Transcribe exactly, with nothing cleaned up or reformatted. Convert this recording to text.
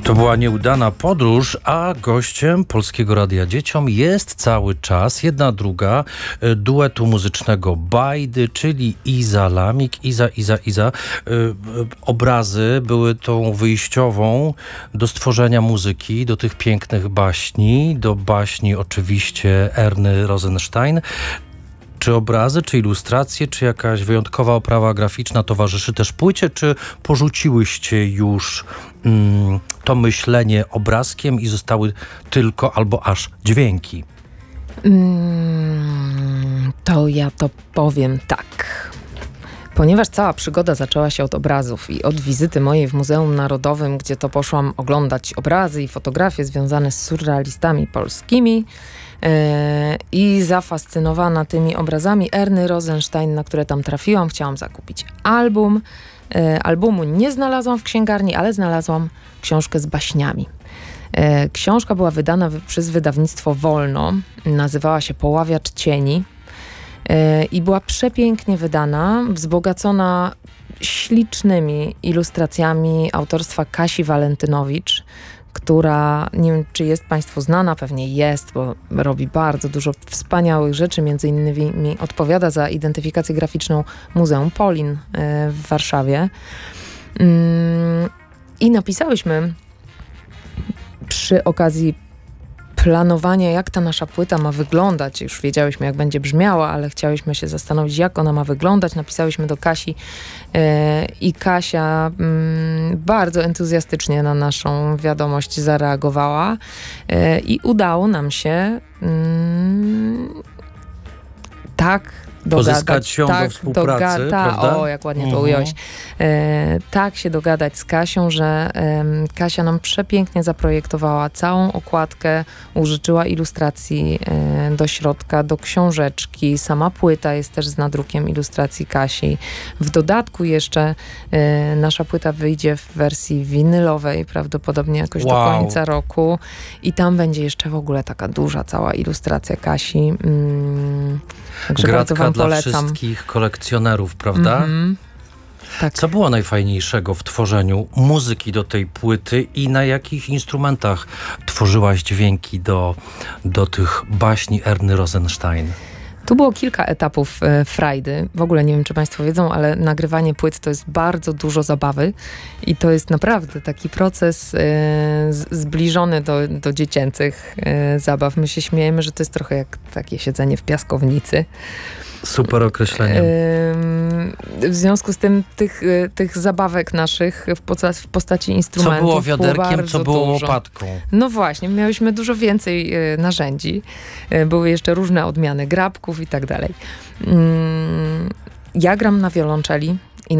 To była nieudana podróż, a gościem Polskiego Radia Dzieciom jest cały czas jedna druga duetu muzycznego Bajdy, czyli Iza Lamik. Iza, Iza, Iza. Obrazy były tą wyjściową do stworzenia muzyki, do tych pięknych baśni, do baśni oczywiście Erny Rosenstein. Czy obrazy, czy ilustracje, czy jakaś wyjątkowa oprawa graficzna towarzyszy też płycie, czy porzuciłyście już mm, to myślenie obrazkiem i zostały tylko albo aż dźwięki? Mm, to ja to powiem tak. Ponieważ cała przygoda zaczęła się od obrazów i od wizyty mojej w Muzeum Narodowym, gdzie to poszłam oglądać obrazy i fotografie związane z surrealistami polskimi, i zafascynowana tymi obrazami Erny Rosenstein, na które tam trafiłam, chciałam zakupić album. Albumu nie znalazłam w księgarni, ale znalazłam książkę z baśniami. Książka była wydana przez wydawnictwo Wolno, nazywała się Poławiacz Cieni i była przepięknie wydana, wzbogacona ślicznymi ilustracjami autorstwa Kasi Walentynowicz, która, nie wiem, czy jest Państwu znana, pewnie jest, bo robi bardzo dużo wspaniałych rzeczy, między innymi odpowiada za identyfikację graficzną Muzeum Polin w Warszawie. I napisałyśmy przy okazji planowania, jak ta nasza płyta ma wyglądać. Już wiedziałyśmy, jak będzie brzmiała, ale chciałyśmy się zastanowić, jak ona ma wyglądać. Napisałyśmy do Kasi yy, i Kasia yy, bardzo entuzjastycznie na naszą wiadomość zareagowała yy, i udało nam się yy, tak dogadać, pozyskać ją tak, do współpracy, doga- prawda? O, jak ładnie to mhm. ująłeś. E, tak się dogadać z Kasią, że e, Kasia nam przepięknie zaprojektowała całą okładkę, użyczyła ilustracji e, do środka, do książeczki. Sama płyta jest też z nadrukiem ilustracji Kasi. W dodatku jeszcze e, nasza płyta wyjdzie w wersji winylowej, prawdopodobnie jakoś wow. do końca roku. I tam będzie jeszcze w ogóle taka duża cała ilustracja Kasi. Mm, także bardzo wam dla polecam. wszystkich kolekcjonerów, prawda? Mm-hmm. Tak. Co było najfajniejszego w tworzeniu muzyki do tej płyty i na jakich instrumentach tworzyłaś dźwięki do, do tych baśni Erny Rosenstein? Tu było kilka etapów e, frajdy. W ogóle nie wiem, czy Państwo wiedzą, ale nagrywanie płyt to jest bardzo dużo zabawy i to jest naprawdę taki proces e, z, zbliżony do, do dziecięcych e, zabaw. My się śmiejemy, że to jest trochę jak takie siedzenie w piaskownicy. Super określenie. W związku z tym tych, tych zabawek naszych w, poca- w postaci instrumentów co było wiaderkiem, było co było dużo. łopatką. No właśnie, miałyśmy dużo więcej narzędzi. Były jeszcze różne odmiany grabków i tak dalej. Ja gram na wiolonczeli